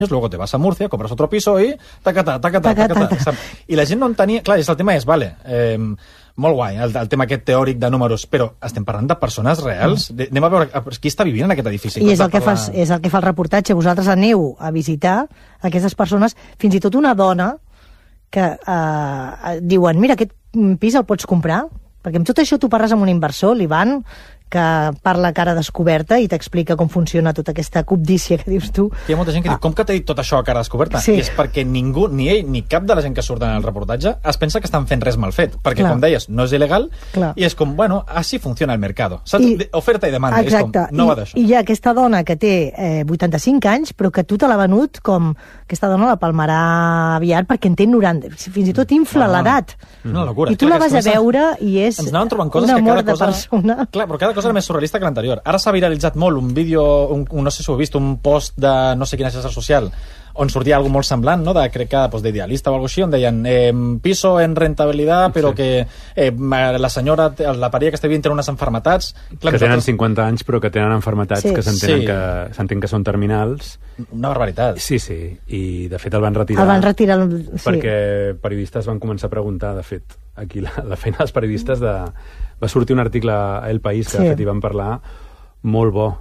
luego te vas a Murcia, compras otro piso i tacatà. I la gent no entenia... Clar, el tema és, vale, molt guai, el tema aquest teòric de números, però estem parlant de persones reals. Anem a veure qui està vivint en aquest edifici. I és el que fa el reportatge. Vosaltres aneu a visitar aquestes persones, fins i tot una dona que diuen, mira, aquest pis el pots comprar? Perquè amb tot això tu parles amb un inversor, l'Ivan, que parla cara descoberta i t'explica com funciona tota aquesta cobdícia que dius tu. Hi ha molta gent que diu, com que t'ha dit tot això a cara descoberta? Sí. I és perquè ningú, ni ell, ni cap de la gent que surt en el reportatge es pensa que estan fent res mal fet. Perquè, com deies, no és il·legal i és com, bueno, així funciona el mercado. Saps? Oferta i demanda. Exacte. És com, no va d'això. I hi ha aquesta dona que té 85 anys, però que tu te l'ha venut com... Aquesta dona la palmarà aviat perquè en té 90. Fins i tot infla l'edat. Una locura. I tu la vas a veure i és un amor de persona. Clar, però cada cosa era més surrealista que l'anterior. Ara s'ha viralitzat molt un vídeo, no sé si ho he vist, un post de no sé quina xarxa social, on sortia algo molt semblant, no? Crec que d'Idealista o alguna cosa així, on deien piso en rentabilitat, però que la senyora, la parella que està vivint té unes enfermetats... Que tenen 50 anys però que tenen enfermetats que s'entén que són terminals. Una barbaritat. Sí, i de fet el van retirar. Perquè periodistes van començar a preguntar, de fet, aquí la feina dels periodistes va sortir un article a El País que de fet hi van parlar, molt bo,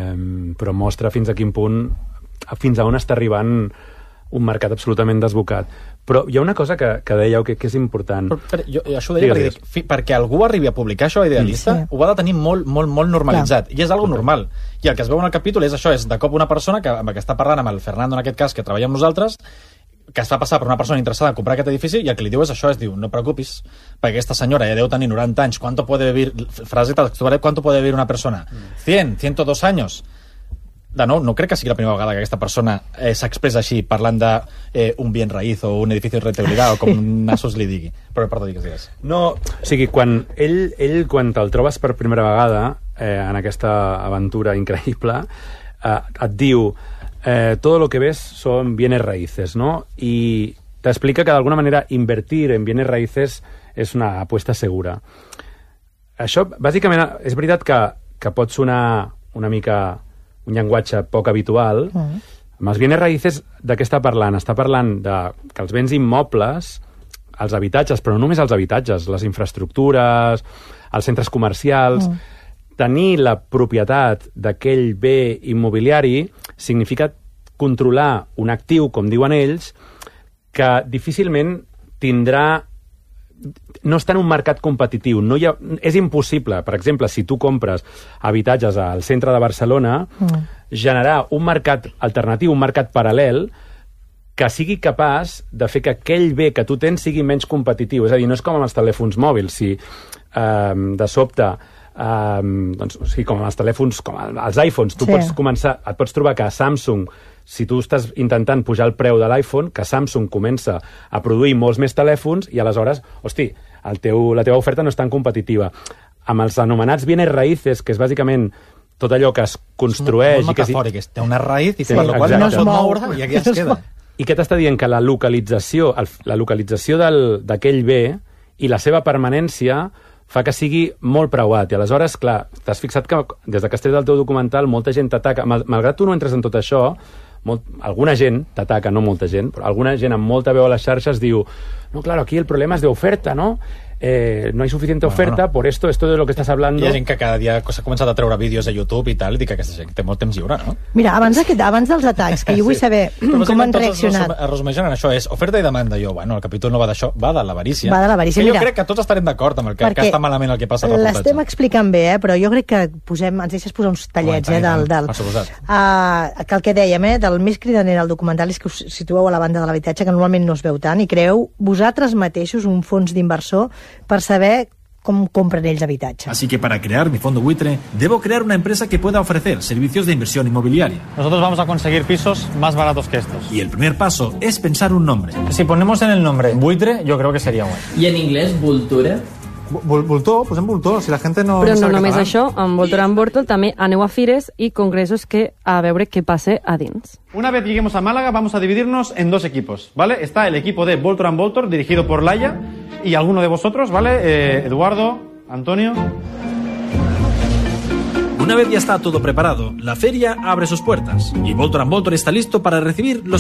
però mostra fins a quin punt, fins a on està arribant un mercat absolutament desbocat. Però hi ha una cosa que dèieu que és important. Jo això ho deia perquè algú arribi a publicar això a Idealista, ho ha de tenir molt normalitzat. I és algo normal. I el que es veu en el capítol és això, és de cop una persona amb la que està parlant amb el Fernando, en aquest cas, que treballa amb nosaltres, que es fa passar per una persona interessada en comprar aquest edifici, i el que li diu és això, diu, no preocupis, perquè aquesta senyora ja deu tenir 90 anys, ¿cuánto puede vivir? Frase textual, ¿cuánto puede vivir una persona? 100, 102 años. De nou, no crec que sigui la primera vegada que aquesta persona s'expressa així, parlant d'un bien raíz o un edifici de rentabilitat, o com nassos li digui. Però perdó, digues. No, o sigui, quan quan te'l trobes per primera vegada en aquesta aventura increïble, et diu todo lo que ves son bienes raíces, ¿no? Y te explica que d'alguna manera invertir en bienes raíces és una apuesta segura. Això, bàsicament, és veritat que pot sonar una mica un llenguatge poc habitual. Amb els bienes raíces, de què està parlant? Està parlant que els béns immobles, els habitatges, però no només els habitatges, les infraestructures, els centres comercials... Tenir la propietat d'aquell bé immobiliari significa controlar un actiu, com diuen ells, que difícilment tindrà... No està en un mercat competitiu. És impossible, per exemple, si tu compres habitatges al centre de Barcelona, generar un mercat alternatiu, un mercat paral·lel, que sigui capaç de fer que aquell bé que tu tens sigui menys competitiu. És a dir, no és com amb els telèfons mòbils. Si de sobte... com els telèfons, com els iPhones, tu pots començar, et pots trobar que Samsung, si tu estàs intentant pujar el preu de l'iPhone, que Samsung comença a produir molts més telèfons i aleshores, hosti, la teva oferta no és tan competitiva. Amb els anomenats bienes raíces, que és bàsicament tot allò que es construeix... Molt metafòric, té una raïz i per la qual no es pot moure i aquí es queda. I què t'està dient? Que la localització d'aquell bé i la seva permanència fa que sigui molt preuat. I aleshores, clar, t'has fixat que des que has tret el teu documental molta gent t'ataca. Malgrat tu no entres en tot això, alguna gent t'ataca, no molta gent, però alguna gent amb molta veu a les xarxes diu no, claro, aquí el problema es de oferta, ¿no? No hay suficiente oferta, por esto de lo que estás hablando... Hi ha gent que cada dia s'ha començat a treure vídeos a YouTube i tal, i dic que aquesta gent té molt temps lliure, no? Mira, abans dels atacs, que jo vull saber com han reaccionat. Es resumeixen en això, és oferta i demanda. Jo, bueno, el capítol no va d'això, va de l'avarícia. Va de l'avarícia, mira. Jo crec que tots estarem d'acord amb el que està malament el que passa al reportatge. L'estem explicant bé, però jo crec que ens deixes posar uns tallets, que el que dèiem, del més cridaner al documental és que us situeu a la banda de l'habitatge, que normalment no es veu tant, i creeu vosaltres mateixos un fons d'inversor per saber com compren ells habitatge. Así que para crear mi fondo buitre, debo crear una empresa que pueda ofrecer servicios de inversión inmobiliaria. Nosotros vamos a conseguir pisos más baratos que estos. Y el primer paso es pensar un nombre. Si ponemos en el nombre buitre, yo creo que sería guay. ¿Y en inglés, vultura? Voltor, posem Voltor, si la gent no... Però no només això, amb Voltor and Bortol també aneu a fires i congressos a veure què passa a dins. Una vez lleguemos a Málaga, vamos a dividirnos en dos equipos, ¿vale? Está el equipo de Voltor and Voltor, dirigido por Laia, y alguno de vosotros, ¿vale? Eduardo, Antonio... Una vez ya está todo preparado, la feria abre sus puertas y Voltor & Voltor está listo para recibir los